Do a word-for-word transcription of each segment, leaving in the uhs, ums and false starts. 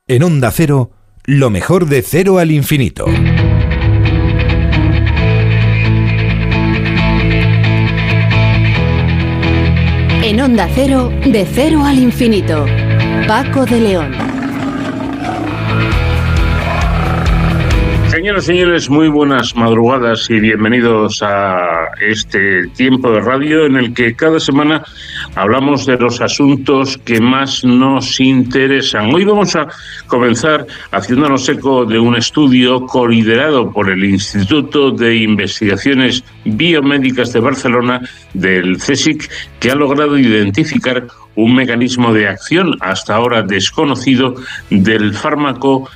En Onda Cero, lo mejor de Cero al Infinito. En Onda Cero, de Cero al Infinito. Paco de León. Señoras y señores, muy buenas madrugadas y bienvenidos a este tiempo de radio en el que cada semana hablamos de los asuntos que más nos interesan. Hoy vamos a comenzar haciéndonos eco de un estudio coliderado por el Instituto de Investigaciones Biomédicas de Barcelona, del CSIC, que ha logrado identificar un mecanismo de acción hasta ahora desconocido del fármaco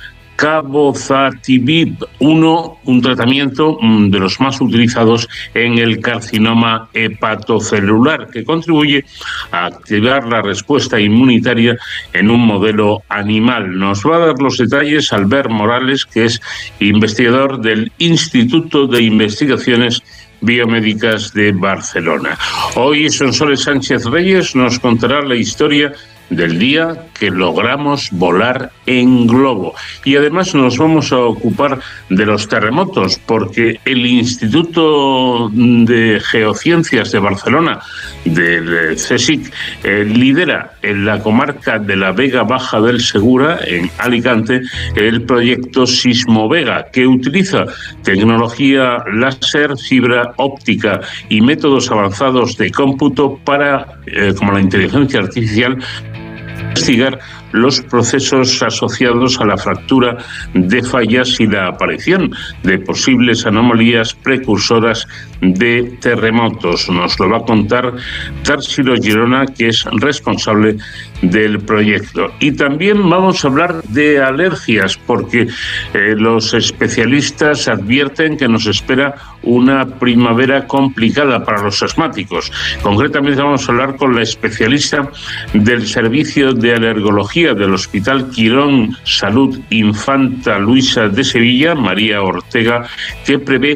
Cabozantinib uno, un tratamiento de los más utilizados en el carcinoma hepatocelular, que contribuye a activar la respuesta inmunitaria en un modelo animal. Nos va a dar los detalles Albert Morales, que es investigador del Instituto de Investigaciones Biomédicas de Barcelona. Hoy Sonsoles Sánchez Reyes nos contará la historia del día que logramos volar en globo. Y además nos vamos a ocupar de los terremotos, porque el Instituto de Geociencias de Barcelona, del CSIC, eh, lidera en la comarca de la Vega Baja del Segura, en Alicante, el proyecto Sismovega, que utiliza tecnología láser, fibra óptica y métodos avanzados de cómputo para, eh, como la inteligencia artificial, investigar los procesos asociados a la fractura de fallas y la aparición de posibles anomalías precursoras de terremotos. Nos lo va a contar Tarsilo Girona, que es responsable del proyecto. Y también vamos a hablar de alergias, porque eh, los especialistas advierten que nos espera una primavera complicada para los asmáticos. Concretamente vamos a hablar con la especialista del Servicio de Alergología del Hospital Quirón Salud Infanta Luisa de Sevilla, María Ortega, que prevé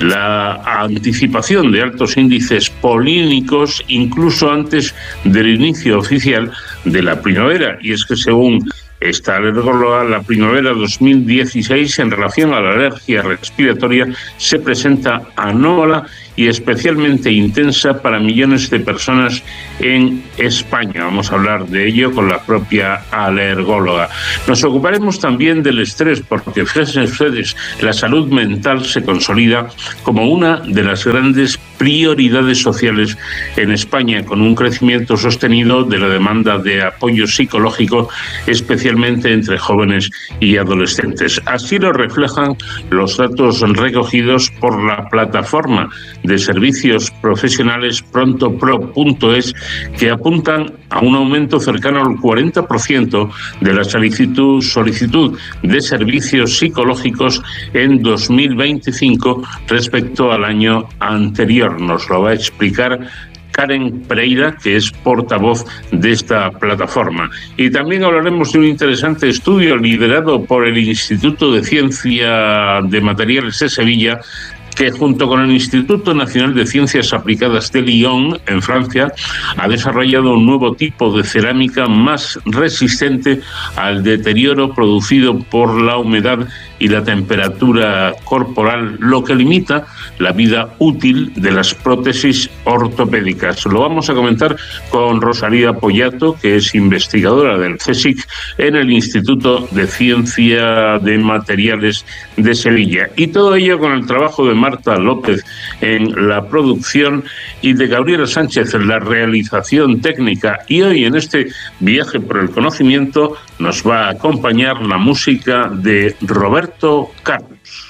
la anticipación de altos índices polínicos incluso antes del inicio oficial de la primavera. Y es que según esta alergóloga, la primavera dos mil dieciséis en relación a la alergia respiratoria se presenta anómala y especialmente intensa para millones de personas en España. Vamos a hablar de ello con la propia alergóloga. Nos ocuparemos también del estrés, porque fíjense ustedes, la salud mental se consolida como una de las grandes prioridades sociales en España, con un crecimiento sostenido de la demanda de apoyo psicológico, especialmente entre jóvenes y adolescentes. Así lo reflejan los datos recogidos por la plataforma de servicios profesionales prontopro punto es, que apuntan a un aumento cercano al cuarenta por ciento de la solicitud, solicitud de servicios psicológicos en dos mil veinticinco respecto al año anterior. Nos lo va a explicar Karen Pereira, que es portavoz de esta plataforma. Y también hablaremos de un interesante estudio liderado por el Instituto de Ciencia de Materiales de Sevilla, que junto con el Instituto Nacional de Ciencias Aplicadas de Lyon, en Francia, ha desarrollado un nuevo tipo de cerámica más resistente al deterioro producido por la humedad y la temperatura corporal, lo que limita la vida útil de las prótesis ortopédicas. Lo vamos a comentar con Rosalía Pollato, que es investigadora del CSIC en el Instituto de Ciencia de Materiales de Sevilla. Y todo ello con el trabajo de Marta López en la producción y de Gabriela Sánchez en la realización técnica. Y hoy, en este viaje por el conocimiento, nos va a acompañar la música de Roberto Carlos.